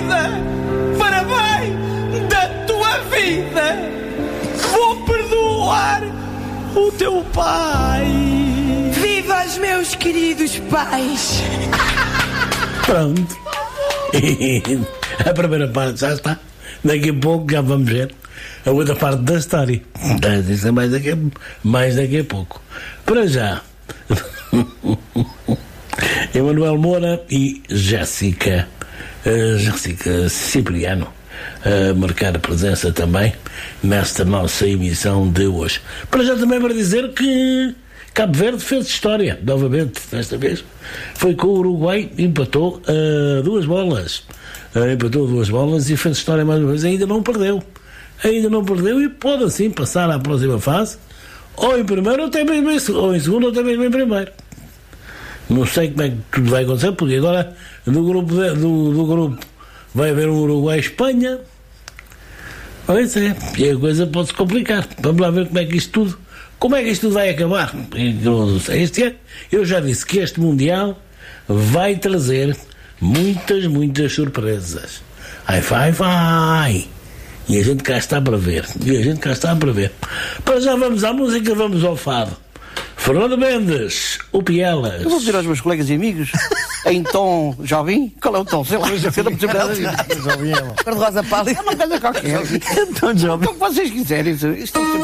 vida para bem da tua vida. Vou perdoar o teu pai. Viva os meus queridos pais. Pronto. A primeira parte já está. Daqui a pouco já vamos ver a outra parte da história. Isso é mais daqui a pouco. Para já, Emanuel Moura e Jéssica Cipriano a marcar a presença também nesta nossa emissão de hoje. Para já também para dizer que Cabo Verde fez história, novamente, desta vez. Foi com o Uruguai, empatou duas bolas. Empatou 2 bolas e fez história mais uma vez. Ainda não perdeu e pode assim passar à próxima fase, ou em primeiro, ou até mesmo ou em segundo, ou até mesmo em primeiro. Não sei como é que tudo vai acontecer, porque agora do grupo vai haver um Uruguai-Espanha. Pois é, e a coisa pode-se complicar. Vamos lá ver como é que isto tudo vai acabar. Este ano, eu já disse que este Mundial vai trazer muitas surpresas. Vai. E a gente cá está para ver. Para já vamos à música, vamos ao fado. Fernando Mendes, o Pielas. Eu vou dizer aos meus colegas e amigos, em tom jovem, qual é o tom? Sei lá, eu não percebo nada disso. Cor-de-rosa pálida. É uma coisa qualquer. Tom jovem. O que vocês quiserem. Isto é...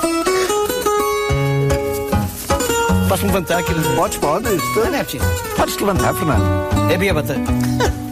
Posso-me levantar aqui? Podes. Não é preciso. Podes-te levantar, Fernando. É bêbata.